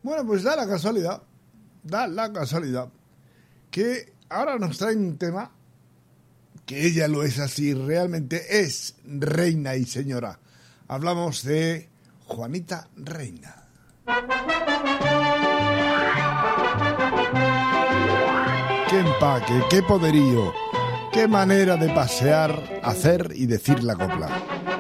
Bueno, pues da la casualidad, que ahora nos trae un tema que ella lo es así, realmente es reina y señora. Hablamos de Juanita Reina. Qué empaque, qué poderío, qué manera de pasear, hacer y decir la copla.